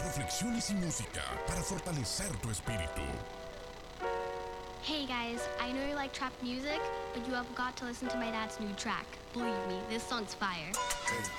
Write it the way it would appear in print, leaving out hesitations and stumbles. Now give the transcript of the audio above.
reflexiones y música para fortalecer tu espíritu. Hey guys, I know you like trap music, but you have got to listen to my dad's new track. Believe me, this song's fire. Hey.